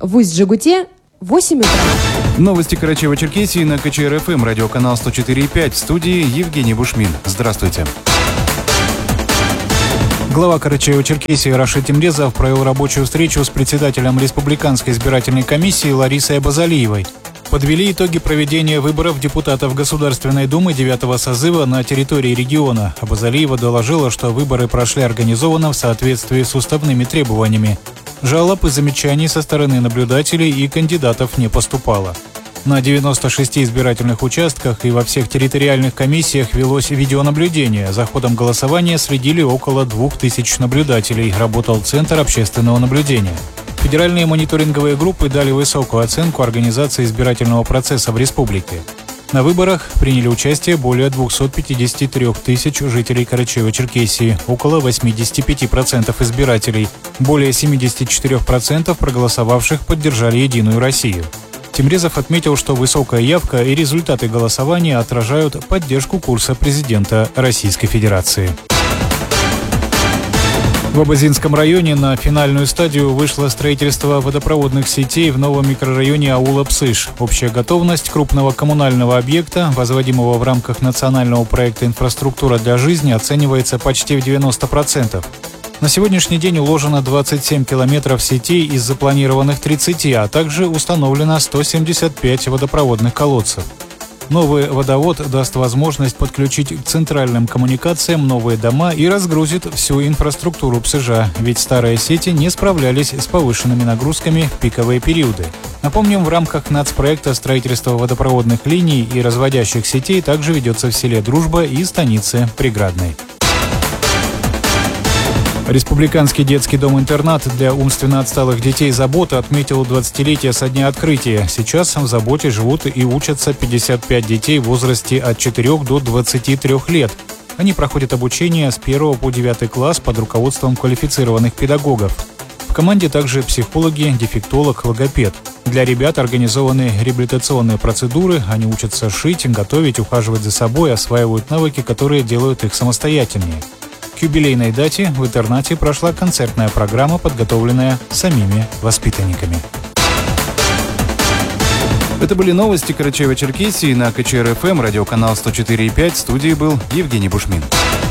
В Усть-Джегуте 8 утра. Новости Карачаево-Черкесии на КЧР-ФМ, радиоканал 104,5. В студии Евгений Бушмин. Здравствуйте. Глава Карачаево-Черкесии Рашид Темрезов провел рабочую встречу с председателем Республиканской избирательной комиссии Ларисой Абазалиевой. Подвели итоги проведения выборов депутатов Государственной Думы 9-го созыва на территории региона. Абазалиева доложила, что выборы прошли организованно в соответствии с уставными требованиями. Жалоб и замечаний со стороны наблюдателей и кандидатов не поступало. На 96 избирательных участках и во всех территориальных комиссиях велось видеонаблюдение. За ходом голосования следили около 2000 наблюдателей. Работал Центр общественного наблюдения. Федеральные мониторинговые группы дали высокую оценку организации избирательного процесса в республике. На выборах приняли участие более 253 тысяч жителей Карачаево-Черкесии, около 85% избирателей. Более 74% проголосовавших поддержали «Единую Россию». Темрезов отметил, что высокая явка и результаты голосования отражают поддержку курса президента Российской Федерации. В Абазинском районе на финальную стадию вышло строительство водопроводных сетей в новом микрорайоне аула Псыш. Общая готовность крупного коммунального объекта, возводимого в рамках национального проекта «Инфраструктура для жизни», оценивается почти в 90%. На сегодняшний день уложено 27 километров сетей из запланированных 30, а также установлено 175 водопроводных колодцев. Новый водовод даст возможность подключить к центральным коммуникациям новые дома и разгрузит всю инфраструктуру Псыжа, ведь старые сети не справлялись с повышенными нагрузками в пиковые периоды. Напомним, в рамках нацпроекта строительства водопроводных линий и разводящих сетей также ведется в селе Дружба и станице Преградной. Республиканский детский дом-интернат для умственно отсталых детей «Забота» отметил 20-летие со дня открытия. Сейчас в «Заботе» живут и учатся 55 детей в возрасте от 4 до 23 лет. Они проходят обучение с 1 по 9 класс под руководством квалифицированных педагогов. В команде также психологи, дефектолог, логопед. Для ребят организованы реабилитационные процедуры, они учатся шить, готовить, ухаживать за собой, осваивают навыки, которые делают их самостоятельнее. К юбилейной дате в интернате прошла концертная программа, подготовленная самими воспитанниками. Это были новости Карачаево-Черкесии на КЧР-ФМ, радиоканал 104,5. В студии был Евгений Бушмин.